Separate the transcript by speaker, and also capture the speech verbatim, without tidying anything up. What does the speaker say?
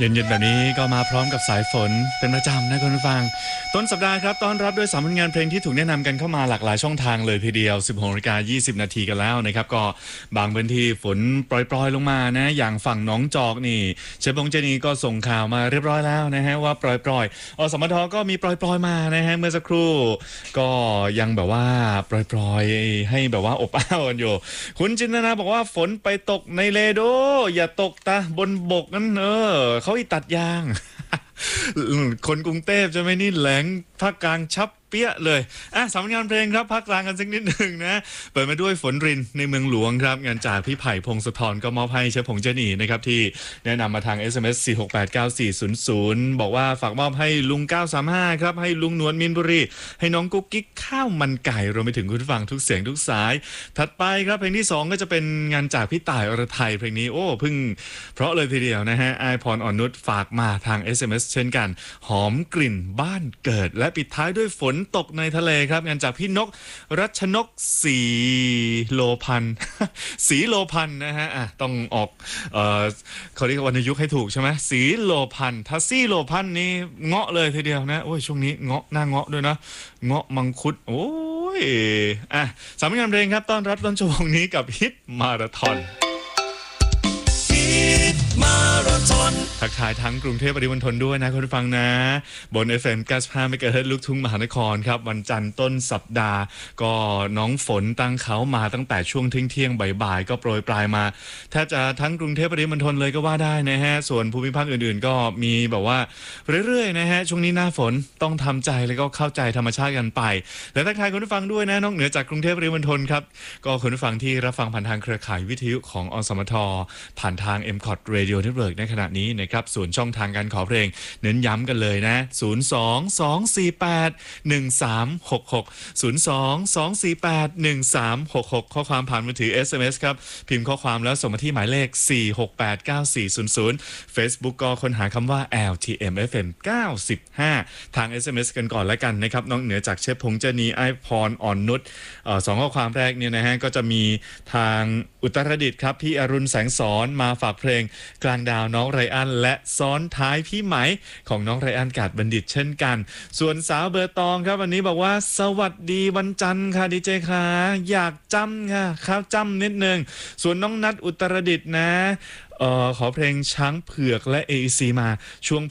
Speaker 1: เย็นๆแบบนี้ก็มาพร้อมกับสายฝนเป็นประจำนะคุณผู้ฟังต้นสัปดาห์ครับต้อนรับด้วยสามผลงานเพลงที่ถูกแนะนำกันเข้ามาหลากหลายช่องทางเลยทีเดียว สิบหกนาฬิกายี่สิบนาทีกันแล้วนะครับก็บางพื้นที่ฝนปล่อยๆลงมานะอย่างฝั่งหนองจอกนี่เชฟบงเจนีก็ส่งข่าวมาเรียบร้อยแล้วนะฮะว่าปล่อยๆอสมทก็มีปล่อยๆมานะฮะเมื่อสักครู่ก็ยังแบบว่าปล่อยๆให้แบบว่าอบอ้าวกันอยู่คุณจินตนาบอกว่าฝนไปตกในเลโดอย่าตกตะบนบกนั่นเออเขาอีตัดยาง คนกรุงเทพจะไม่นี่แหลงภาคกลางชับเปี้ยเลยอ่ะสามงานเพลงครับภาคกลางกันสักนิดหนึ่งนะเปิดมาด้วยฝนรินในเมืองหลวงครับงานจากพี่ไผ่พงศธรก็มอบให้เชฟผงเจนีนะครับที่แนะนำมาทาง เอส เอ็ม เอส สี่ หก แปด เก้า สี่ ศูนย์ ศูนย์บอกว่าฝากมอบให้ลุงเก้าสามห้าครับให้ลุงนวลมินบุรีให้น้องกุ๊กกิ๊กข้าวมันไก่รวมไปถึงคุณผู้ฟังทุกเสียงทุกสายถัดไปครับเพลงที่สองก็จะเป็นงานจากพี่ต่ายอรไทยเพลงนี้โอ้พึ่งเพราะเลยทีเดียวนะฮะไอพรอ่อนนุชฝากมาทาง เอส เอ็ม เอส เช่นกันหอมกลิ่นบ้านเกิดและปิดท้ายด้วยฝนตกในทะเลครับงานจากพี่นกรัชนกสีโลพัน สีโลพันนะฮะอ่ะต้องออกเอ่อเขาเรียกวรรณยุกต์ให้ถูกใช่ไหมสีโลพันทัสซี่โลพันนี่เงาะเลยทีเดียวนะโอ้ยช่วงนี้เงาะหน้าเงาะด้วยนะเงาะมังคุดโอ้ยอ่ะสามงานเพลงครับต้อนรับต้นชั่วโมงนี้กับฮิตมาราธอนทักทายทั้งกรุงเทพปริมณฑลด้วยนะคุณผู้ฟังนะบน เอฟ เอ็ม เก้าสิบห้า เมกะเฮิรตซ์ลูกทุ่งมหานครครับวันจันทร์ต้นสัปดาห์ก็น้องฝนตั้งเขามาตั้งแต่ช่วงเที่ยงเที่ยงบ่ายๆก็โปรยปลายมาแทบจะทั้งกรุงเทพปริมณฑลเลยก็ว่าได้นะฮะส่วนภูมิภาคอื่นๆก็มีแบบว่าเรื่อยๆนะฮะช่วงนี้หน้าฝนต้องทำใจแล้วก็เข้าใจธรรมชาติกันไปและทักทายคุณผู้ฟังด้วยนะนอกเหนือจากกรุงเทพปริมณฑลครับก็คุณผู้ฟังที่รับฟังผ่านทางเครือข่ายวิทยุของอสมทผ่านทาง เอ็ม คอท Radio Network ในขณะนี้นะครับส่วนช่องทางการขอเพลงเน้นย้ำกันเลยนะศูนย์ สอง สอง สี่ แปด หนึ่ง สาม หก หก ศูนย์ สอง สอง สี่ แปด หนึ่ง สาม หก หกข้อความผ่านมือถือ เอส เอ็ม เอส ครับพิมพ์ข้อความแล้วส่งมาที่หมายเลขสี่ หก แปด เก้า สี่ ศูนย์ ศูนย์ Facebook ก็ค้นหาคำว่า แอล ที เอ็ม เอฟ เอ็ม เก้าสิบห้าทาง เอส เอ็ม เอส กันก่อนแล้วกันนะครับนอกเหนือจากเชฟพงษ์เจนีไอพรอ่อนนุชเอ่อสองข้อความแรกเนี่ยนะฮะก็จะมีทางอุตรดิตถ์ครับพี่อรุณแสงสอนมาฝากเพลงกลางดาวน้องไรอันและซ้อนท้ายพี่ไหมของน้องไรอันกาดบัณฑิตเช่นกันส่วนสาวเบอร์ตองครับวันนี้บอกว่าสวัสดีวันจันทร์ค่ะดีเจค่ะอยากจำค่ะครับจำนิดนึงส่วนน้องนัทอุตรดิตถ์นะเอ่อขอเพลงช้างเผือกและ เอ อี ซี มาช่วง